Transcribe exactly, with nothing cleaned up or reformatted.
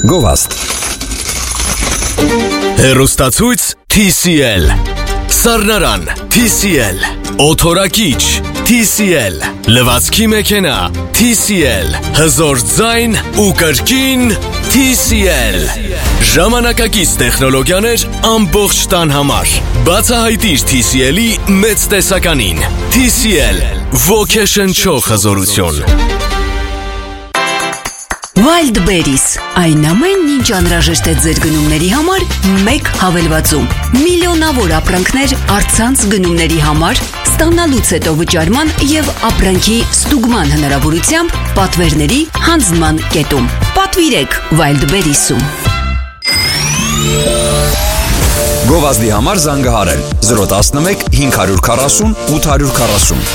Գովաստ Հեռուստացույց Թի Սի Էլ Սառնարան Թի Սի Էլ Օթորակիչ Թի Սի Էլ Լվացքի մեքենա Թի Սի Էլ Հզոր ձայն ու կրկին Թի Սի Էլ Ժամանակակից տեխնոլոգիաներ ամբողջ տան համար Բացահայտիր Թի Սի Էլ-ի մեծ տեսականին Թի Սի Էլ ոգեշնչող հզորություն Wildberries այն ամենն ինչ անհրաժեշտ է ձեր գնումների համար մեկ հավելվածում միլիոնավոր ապրանքներ առցանց գնումների համար ստանալուց հետո վճարման եւ ապրանքի ստուգման հնարավորությամբ պատվերների հանձնման կետում պատվիրեք Wildberries-ում Գովազդի համար զանգահարել զրո տասնմեկ հինգ հարյուր քառասուն ութ հարյուր քառասուն